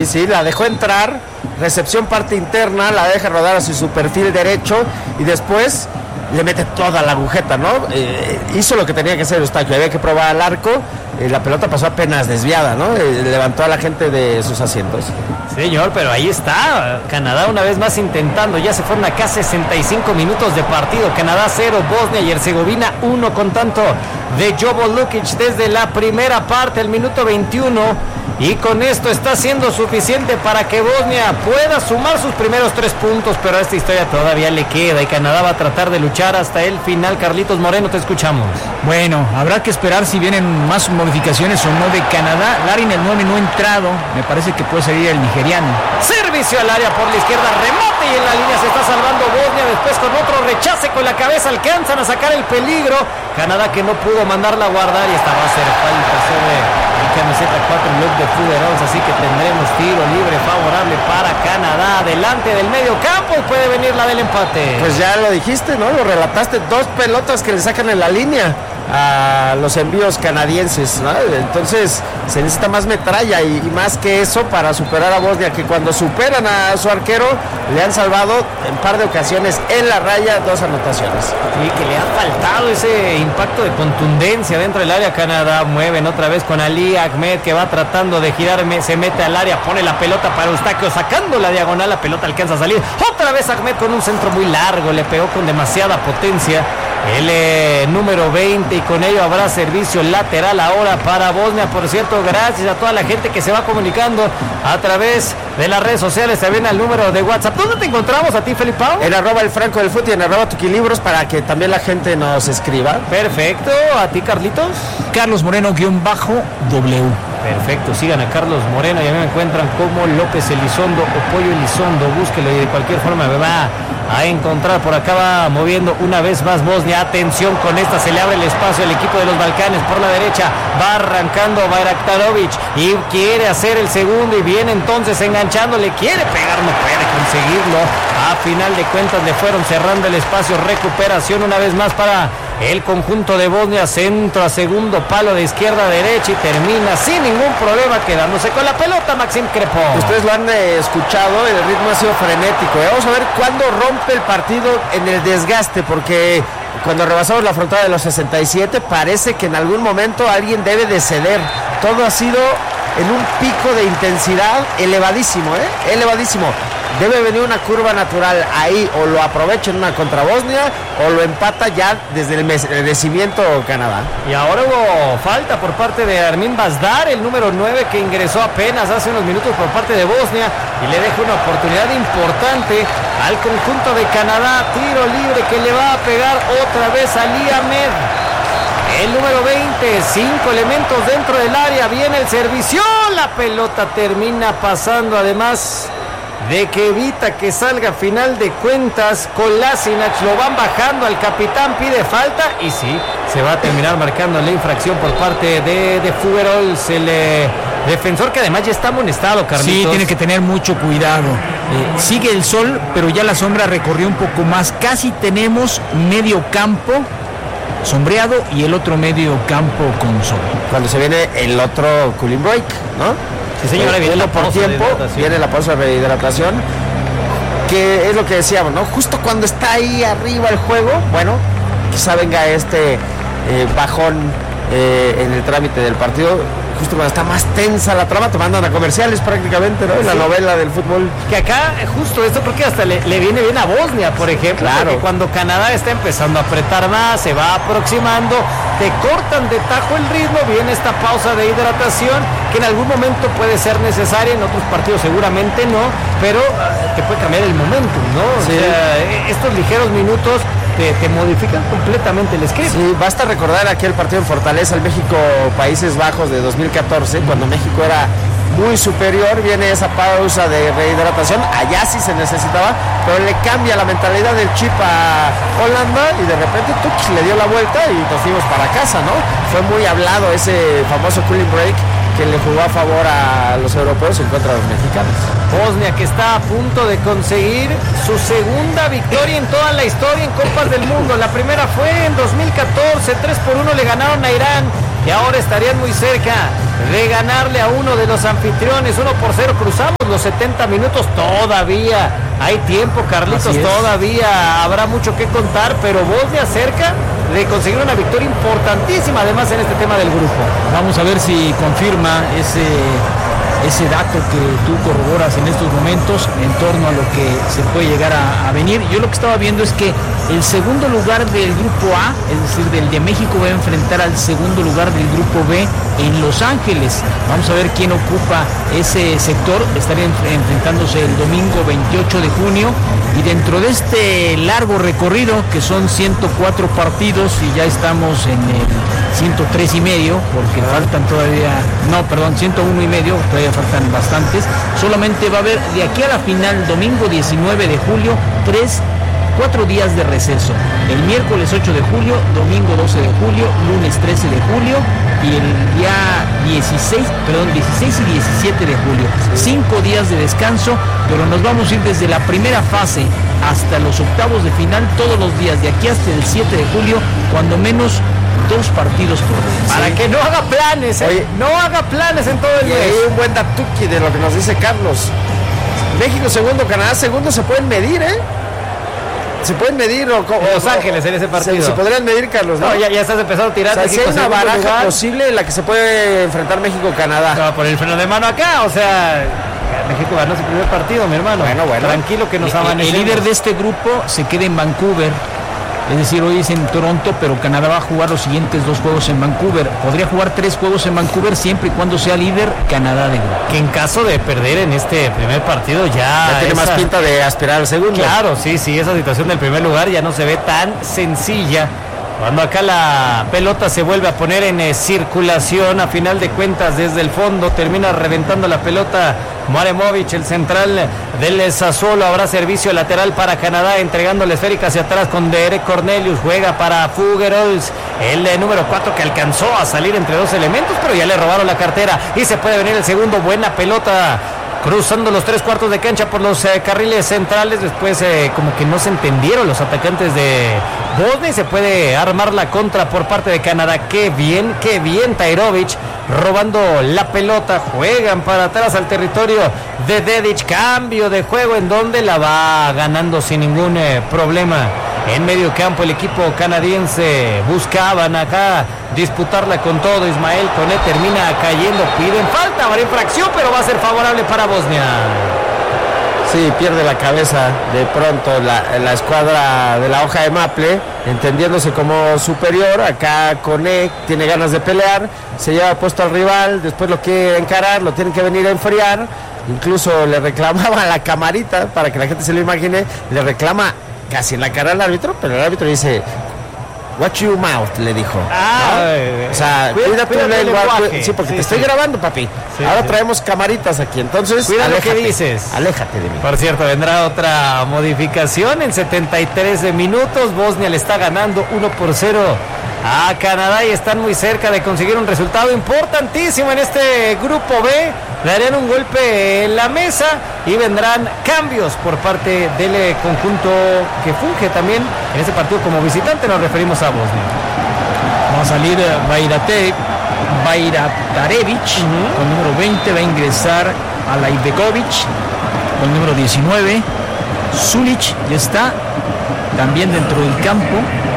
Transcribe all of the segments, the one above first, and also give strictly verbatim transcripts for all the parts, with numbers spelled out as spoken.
sí, la dejó entrar, recepción parte interna, la deja rodar hacia su perfil derecho y después le mete toda la agujeta, ¿no? Eh, hizo lo que tenía que hacer Eustaquio, había que probar al arco, eh, la pelota pasó apenas desviada, ¿no? Eh, levantó a la gente de sus asientos. Señor, pero ahí está, Canadá una vez más intentando, ya se fueron acá sesenta y cinco minutos de partido, Canadá cero, Bosnia y Herzegovina uno con tanto de Jovo Lukic desde la primera parte, el minuto veintiuno, y con esto está siendo suficiente para que Bosnia pueda sumar sus primeros tres puntos, pero a esta historia todavía le queda y Canadá va a tratar de luchar hasta el final. Carlitos Moreno, te escuchamos. Bueno, habrá que esperar si vienen más modificaciones o no de Canadá. Larin, el nueve, no ha entrado, me parece que puede salir el nigeriano. Servicio al área por la izquierda, remate y en la línea se está salvando Bosnia, después con otro rechace con la cabeza alcanzan a sacar el peligro. Canadá que no pudo mandarla a guardar y esta va a ser falta sobre el camiseta cuatro Luke de Fuderols, así que tendremos tiro libre favorable para Canadá. Adelante del medio campo y puede venir la del empate. Pues ya lo dijiste, ¿no? Lo relataste, dos pelotas que le sacan en la línea a los envíos canadienses, ¿no? Entonces se necesita más metralla y, y más que eso para superar a Bosnia, que cuando superan a su arquero le han salvado en par de ocasiones en la raya dos anotaciones. Y que le ha faltado ese impacto de contundencia dentro del área. Canadá mueven otra vez con Ali Ahmed, que va tratando de girar, se mete al área, pone la pelota para Eustaquio, sacando la diagonal, la pelota alcanza a salir, otra vez Ahmed con un centro muy largo, le pegó con demasiada potencia el eh, número veinte y con ello habrá servicio lateral ahora para Bosnia. Por cierto, gracias a toda la gente que se va comunicando a través de las redes sociales, también al número de WhatsApp. ¿Dónde te encontramos a ti, Felipe Pau? En arroba el Franco del Fut y en arroba Tuquilibros, para que también la gente nos escriba. Perfecto, ¿a ti, Carlitos? Carlos Moreno guión bajo W. Perfecto, sigan a Carlos Moreno y a mí me encuentran como López Elizondo o Pollo Elizondo, búsquelo y de cualquier forma me va a encontrar. Por acá va moviendo una vez más Bosnia, atención con esta, se le abre el espacio al equipo de los Balcanes por la derecha, va arrancando Bajraktarovic y quiere hacer el segundo y viene entonces enganchando, le quiere pegar, no puede conseguirlo, a final de cuentas le fueron cerrando el espacio, recuperación una vez más para el conjunto de Bosnia, centro a segundo palo de izquierda a derecha y termina sin ningún problema quedándose con la pelota Maxim Crepo. Ustedes lo han eh, escuchado, el ritmo ha sido frenético. Eh. Vamos a ver cuándo rompe el partido en el desgaste, porque cuando rebasamos la frontera de los sesenta y siete parece que en algún momento alguien debe de ceder. Todo ha sido en un pico de intensidad elevadísimo, ¿eh? elevadísimo. Debe venir una curva natural ahí, o lo aprovecha en una contra Bosnia o lo empata ya desde el merecimiento Canadá. Y ahora hubo falta por parte de Armin Bazdar, el número nueve, que ingresó apenas hace unos minutos por parte de Bosnia y le deja una oportunidad importante al conjunto de Canadá. Tiro libre que le va a pegar otra vez a Ali Ahmed, el número veinte, cinco elementos dentro del área, viene el servicio, la pelota termina pasando, además de que evita que salga a final de cuentas. Kolasinac lo van bajando al capitán, pide falta y sí, se va a terminar marcando la infracción por parte de, de Fuderols, el eh, defensor que además ya está amonestado, Carlitos. Sí, tiene que tener mucho cuidado. Eh, sigue el sol, pero ya la sombra recorrió un poco más. Casi tenemos medio campo sombreado y el otro medio campo con sol. Cuando se viene el otro cooling break, ¿no? Sí, señora, viene la por tiempo, viene la pausa de rehidratación, que es lo que decíamos, ¿no? Justo cuando está ahí arriba el juego, bueno, quizá venga este eh, bajón eh, en el trámite del partido, justo cuando está más tensa la trama, te mandan a comerciales prácticamente, ¿no? Sí. La novela del fútbol. Que acá, justo esto creo que hasta le, le viene bien a Bosnia, por ejemplo, claro. Porque cuando Canadá está empezando a apretar más, se va aproximando, te cortan de tajo el ritmo, viene esta pausa de hidratación, que en algún momento puede ser necesaria, en otros partidos seguramente no, pero uh, te puede cambiar el momentum, ¿no? Sí. O sea, estos ligeros minutos Te, te modifican completamente el script. Sí, basta recordar aquel partido en Fortaleza, el México-Países Bajos de dos mil catorce, cuando México era muy superior, viene esa pausa de rehidratación, allá sí se necesitaba, pero le cambia la mentalidad del chip a Holanda y de repente Tuch le dio la vuelta y nos fuimos para casa, ¿no? Fue muy hablado ese famoso cooling break que le jugó a favor a los europeos en contra de los mexicanos. Bosnia, que está a punto de conseguir su segunda victoria en toda la historia en Copas del Mundo. La primera fue en dos mil catorce, tres por uno le ganaron a Irán y ahora estarían muy cerca de ganarle a uno de los anfitriones. Uno por cero cruzamos los setenta minutos. Todavía hay tiempo, Carlitos, todavía habrá mucho que contar, pero Bosnia cerca de conseguir una victoria importantísima, además en este tema del grupo. Vamos a ver si confirma ese, ese dato que tú corroboras en estos momentos en torno a lo que se puede llegar a, a venir. Yo lo que estaba viendo es que el segundo lugar del grupo A, es decir, del de México, va a enfrentar al segundo lugar del grupo B en Los Ángeles. Vamos a ver quién ocupa ese sector. Estarían enfrentándose el domingo veintiocho de junio, y dentro de este largo recorrido, que son ciento cuatro partidos, y ya estamos en el ciento tres y medio, porque faltan todavía, no, perdón, ciento uno y medio, todavía faltan bastantes. Solamente va a haber de aquí a la final, domingo diecinueve de julio, tres Cuatro días de receso, el miércoles ocho de julio, domingo doce de julio, lunes trece de julio y el día dieciséis, perdón, dieciséis y diecisiete de julio. Cinco días de descanso, pero nos vamos a ir desde la primera fase hasta los octavos de final, todos los días, de aquí hasta el siete de julio, cuando menos dos partidos por día. Para sí. que no haga planes, ¿eh? Oye, no haga planes en todo el mes. Y hay un buen datuki de lo que nos dice Carlos. México segundo, Canadá segundo, se pueden medir, ¿eh? Se pueden medir o, o Los Ángeles en ese partido. Se, se podrían medir, Carlos, ¿no? no ya, ya estás empezando a tirar. O sea, si hay una baraja lugar posible en la que se puede enfrentar México-Canadá. No, por el freno de mano acá, o sea, México ganó su primer partido, mi hermano. Bueno, bueno. Tranquilo que nos el, amanecemos. El líder de este grupo se queda en Vancouver. Es decir, hoy es en Toronto, pero Canadá va a jugar los siguientes dos juegos en Vancouver. Podría jugar tres juegos en Vancouver siempre y cuando sea líder Canadá de grupo. Que en caso de perder en este primer partido ya... Ya tiene esa... más pinta de aspirar al segundo. Claro, sí, sí, esa situación del primer lugar ya no se ve tan sencilla. Cuando acá la pelota se vuelve a poner en eh, circulación, a final de cuentas desde el fondo termina reventando la pelota Muaremovic, el central del Sassuolo. Habrá servicio lateral para Canadá, entregando la esférica hacia atrás con Derek Cornelius. Juega para Fuggerols, el eh, número cuatro, que alcanzó a salir entre dos elementos, pero ya le robaron la cartera y se puede venir el segundo. Buena pelota cruzando los tres cuartos de cancha por los eh, carriles centrales. Después eh, como que no se entendieron los atacantes de Bosnia y se puede armar la contra por parte de Canadá. Qué bien, qué bien Tajrovic robando la pelota. Juegan para atrás al territorio de Dedic. Cambio de juego en donde la va ganando sin ningún eh, problema. En medio campo el equipo canadiense buscaban acá disputarla con todo. Ismael Koné termina cayendo, piden falta, habrá infracción, pero va a ser favorable para Bosnia. Sí, pierde la cabeza de pronto la, la escuadra de la hoja de Maple, entendiéndose como superior. Acá Koné tiene ganas de pelear, se lleva puesto al rival, después lo quiere encarar, lo tienen que venir a enfriar. Incluso le reclamaba a la camarita, para que la gente se lo imagine, le reclama casi en la cara al árbitro, pero el árbitro dice: watch your mouth, le dijo. Ah, ¿no? O sea, cuida, cuida tu lengua. lenguaje. Sí, porque sí, te estoy sí. grabando, papi. Sí, Ahora sí. traemos camaritas aquí, entonces cuida aléjate, lo que dices. Aléjate de mí. Por cierto, vendrá otra modificación en setenta y tres minutos. Bosnia le está ganando uno por cero a Canadá y están muy cerca de conseguir un resultado importantísimo en este grupo B. Le harían un golpe en la mesa y vendrán cambios por parte del conjunto que funge también en este partido como visitante. Nos referimos a Bosnia. Va a salir Bajratevic, Bajratarevic uh-huh. con número veinte, va a ingresar a Lajbegovic con número diecinueve. Sulic ya está también dentro del campo.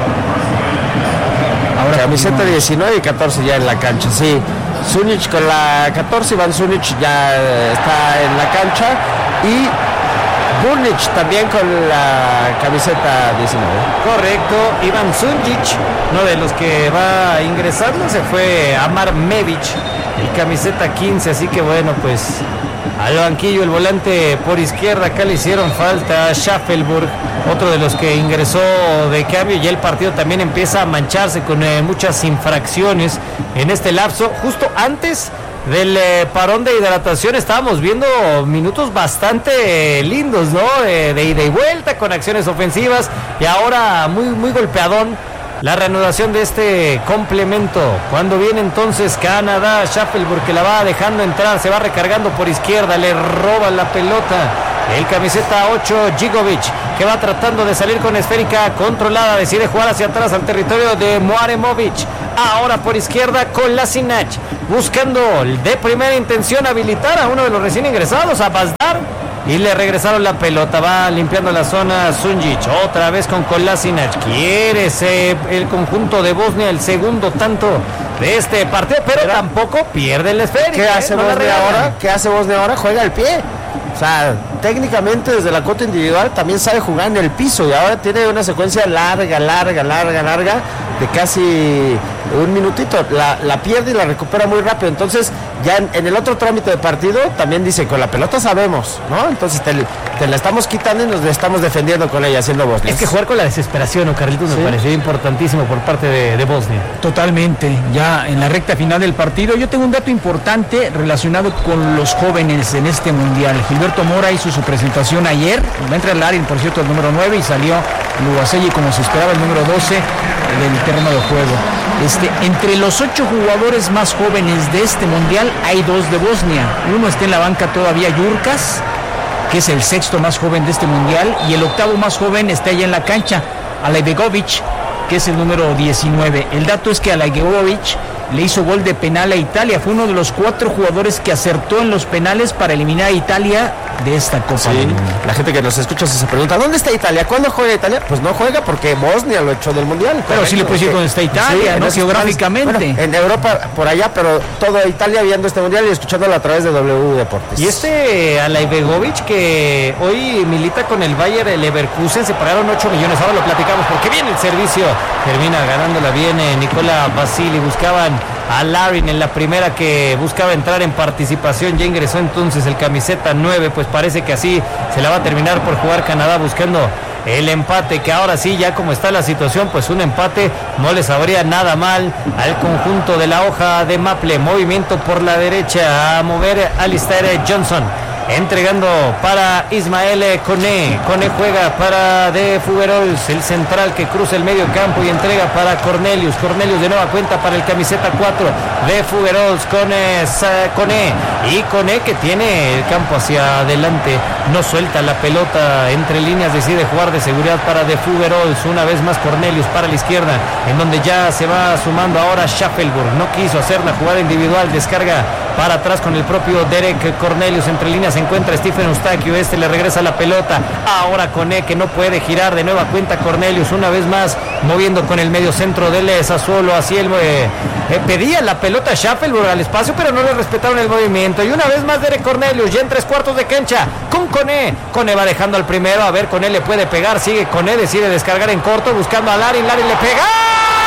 Ahora camiseta diecinueve y catorce ya en la cancha, sí. Sunic con la catorce, Iván Sunic ya está en la cancha y Burnic también con la camiseta diecinueve. Correcto, Iván Sunic, uno de los que va ingresando, se fue Amar Mevic, el camiseta quince, así que bueno, pues al banquillo el volante por izquierda. Acá le hicieron falta a Schaffelburg, otro de los que ingresó de cambio, y el partido también empieza a mancharse con eh, muchas infracciones en este lapso. Justo antes del eh, parón de hidratación estábamos viendo minutos bastante eh, lindos, ¿no? Eh, de ida y vuelta con acciones ofensivas, y ahora muy, muy golpeadón la reanudación de este complemento. Cuando viene entonces Canadá, Schaffelburg, que la va dejando entrar, se va recargando por izquierda, le roba la pelota el camiseta ocho, Gigovic, que va tratando de salir con esférica controlada, decide jugar hacia atrás al territorio de Muaremovic. ahora por izquierda Kolasinac, buscando de primera intención habilitar a uno de los recién ingresados, a Bazdar, y le regresaron la pelota. Va limpiando la zona Sunjic, otra vez con Kolasinac. Quiere ese, el conjunto de Bosnia el segundo tanto de este partido, pero ¿Era? tampoco pierde el esférico. ¿Qué hace ¿eh? no Bosnia ahora? ¿Qué hace Bosnia ahora? Juega el pie. O sea, técnicamente desde la cuota individual también sabe jugar en el piso y ahora tiene una secuencia larga, larga, larga, larga de casi un minutito. La, la pierde y la recupera muy rápido. Entonces, ya en, en el otro trámite de partido también dice, con la pelota sabemos, ¿no? Entonces te, te la estamos quitando y nos la estamos defendiendo con ella, haciendo Bosnia. Es que jugar con la desesperación, ¿no, Carlitos? Me ¿Sí? pareció importantísimo por parte de, de Bosnia. Totalmente, ya en la recta final del partido. Yo tengo un dato importante relacionado con los jóvenes en este mundial. Gilberto Mora hizo su presentación ayer, va a entrar Larin, por cierto, el número nueve, y salió Lugaselli, como se esperaba, el número doce del terreno de juego. Este, entre los ocho jugadores más jóvenes de este mundial hay dos de Bosnia. Uno está en la banca todavía, Jurkas, que es el sexto más joven de este mundial, y el octavo más joven está allá en la cancha, Alaibegovic, que es el número diecinueve. El dato es que Alaibegovic le hizo gol de penal a Italia, fue uno de los cuatro jugadores que acertó en los penales para eliminar a Italia de esta Copa. Sí, la gente que nos escucha se pregunta, ¿dónde está Italia? ¿Cuándo juega Italia? Pues no juega porque Bosnia lo echó del Mundial. Pero sí le puedes decir dónde está Italia, sí, ¿no? Geográficamente. Bueno, en Europa, por allá, pero toda Italia viendo este Mundial y escuchándolo a través de W Deportes. Y este Alaibegovic, que hoy milita con el Bayer Leverkusen, se pagaron ocho millones, ahora lo platicamos porque viene el servicio, termina ganándola bien eh, Nicola Basili. Buscaban a Larin en la primera, que buscaba entrar en participación, ya ingresó entonces el camiseta nueve, pues parece que así se la va a terminar por jugar Canadá, buscando el empate, que ahora sí, ya como está la situación, pues un empate no les sabría nada mal al conjunto de la hoja de Maple. Movimiento por la derecha a mover Alistair Johnson, entregando para Ismael Koné. Koné juega para De Figueroles, el central que cruza el medio campo y entrega para Cornelius. Cornelius de nueva cuenta para el camiseta cuatro. De Figueroles con Koné. Y Koné, que tiene el campo hacia adelante, no suelta la pelota entre líneas, decide jugar de seguridad para De Figueroles. Una vez más Cornelius para la izquierda, en donde ya se va sumando ahora Schaffelburg. No quiso hacer la jugada individual, descarga para atrás con el propio Derek Cornelius. Entre líneas se encuentra Stephen Eustaquio, este le regresa la pelota, ahora Koné, que no puede girar, de nueva cuenta Cornelius, una vez más moviendo con el medio centro del Sassuolo. Así él eh, eh, pedía la pelota a Schaffelburg al espacio, pero no le respetaron el movimiento, y una vez más Derek Cornelius, ya en tres cuartos de cancha con Koné. Koné va dejando al primero, a ver, Koné le puede pegar, sigue Koné, decide descargar en corto, buscando a Larin, Larin le pega.